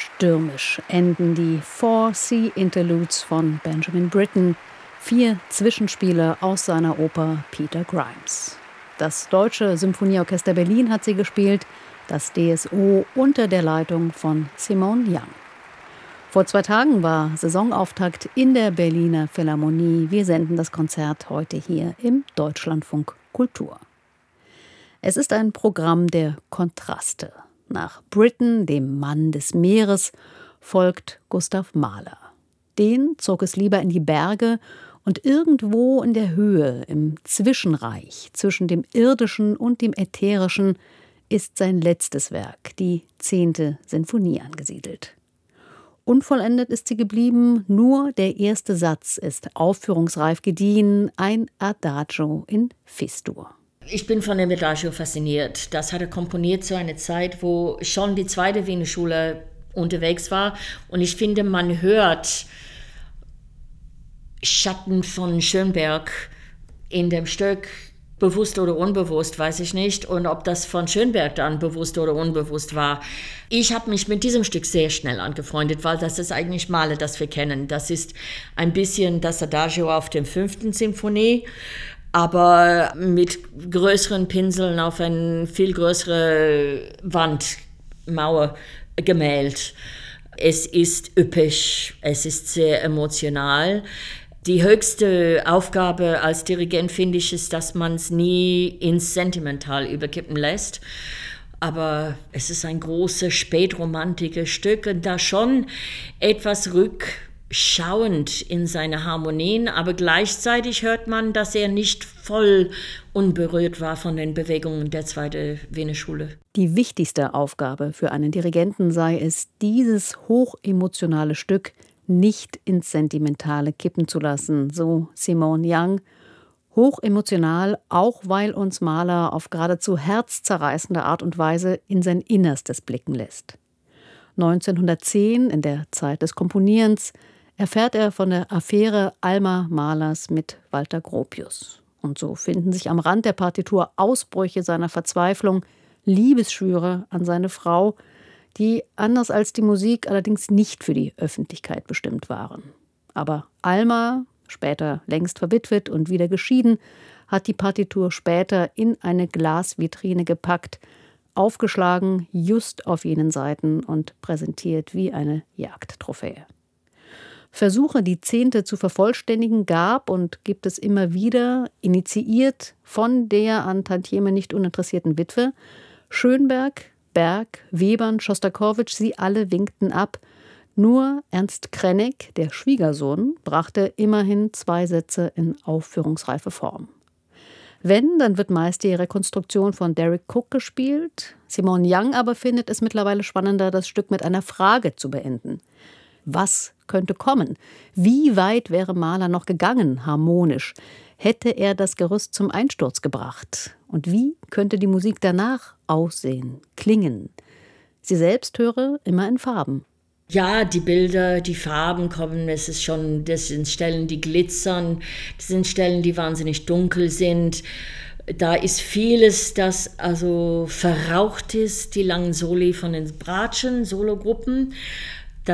Stürmisch enden die Four Sea Interludes von Benjamin Britten, 4 Zwischenspiele aus seiner Oper Peter Grimes. Das Deutsche Symphonieorchester Berlin hat sie gespielt, das DSO unter der Leitung von Simone Young. Vor 2 Tagen war Saisonauftakt in der Berliner Philharmonie. Wir senden das Konzert heute hier im Deutschlandfunk Kultur. Es ist ein Programm der Kontraste. Nach Britten, dem Mann des Meeres, folgt Gustav Mahler. Den zog es lieber in die Berge und irgendwo in der Höhe, im Zwischenreich zwischen dem Irdischen und dem Ätherischen, ist sein letztes Werk, die 10. Sinfonie, angesiedelt. Unvollendet ist sie geblieben, nur der erste Satz ist aufführungsreif gediehen, ein Adagio in Fis-Dur. Ich bin von dem Adagio fasziniert. Das hat er komponiert zu einer Zeit, wo schon die zweite Wiener Schule unterwegs war. Und ich finde, man hört Schatten von Schönberg in dem Stück, bewusst oder unbewusst, weiß ich nicht. Und ob das von Schönberg dann bewusst oder unbewusst war. Ich habe mich mit diesem Stück sehr schnell angefreundet, weil das ist eigentlich Mahler, das wir kennen. Das ist ein bisschen das Adagio auf der 5. Sinfonie, aber mit größeren Pinseln auf eine viel größere Mauer gemäht. Es ist üppig, es ist sehr emotional. Die höchste Aufgabe als Dirigent, finde ich, ist, dass man es nie ins Sentimental überkippen lässt. Aber es ist ein großes, spätromantisches Stück und da schon etwas rückschauend in seine Harmonien, aber gleichzeitig hört man, dass er nicht voll unberührt war von den Bewegungen der zweiten Wiener Schule. Die wichtigste Aufgabe für einen Dirigenten sei es, dieses hochemotionale Stück nicht ins Sentimentale kippen zu lassen, so Simone Young. Hochemotional, auch weil uns Mahler auf geradezu herzzerreißende Art und Weise in sein Innerstes blicken lässt. 1910, in der Zeit des Komponierens, erfährt er von der Affäre Alma Mahlers mit Walter Gropius. Und so finden sich am Rand der Partitur Ausbrüche seiner Verzweiflung, Liebesschwüre an seine Frau, die anders als die Musik allerdings nicht für die Öffentlichkeit bestimmt waren. Aber Alma, später längst verwitwet und wieder geschieden, hat die Partitur später in eine Glasvitrine gepackt, aufgeschlagen just auf jenen Seiten und präsentiert wie eine Jagdtrophäe. Versuche, die 10. zu vervollständigen, gab und gibt es immer wieder, initiiert von der an Tantieme nicht uninteressierten Witwe. Schönberg, Berg, Webern, Schostakowitsch, sie alle winkten ab. Nur Ernst Krenneck, der Schwiegersohn, brachte immerhin 2 Sätze in aufführungsreife Form. Wenn, dann wird meist die Rekonstruktion von Derek Cook gespielt. Simone Young aber findet es mittlerweile spannender, das Stück mit einer Frage zu beenden. Was könnte kommen? Wie weit wäre Mahler noch gegangen, harmonisch? Hätte er das Gerüst zum Einsturz gebracht? Und wie könnte die Musik danach aussehen, klingen? Sie selbst höre immer in Farben. Ja, die Bilder, die Farben kommen, das sind Stellen, die glitzern, das sind Stellen, die wahnsinnig dunkel sind. Da ist vieles, das also verraucht ist, die langen Soli von den Bratschen, Sologruppen.